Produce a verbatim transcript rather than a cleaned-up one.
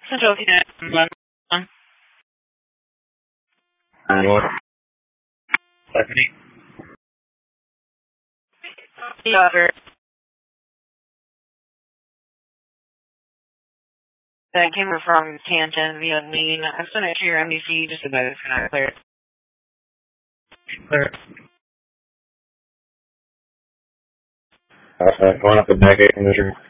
Central Canada. And what? Stephanie? The other. That came from Canton via Lean. I sent it to your M D C just about it's not clear. Clear. Uh, going up the back eight, Mister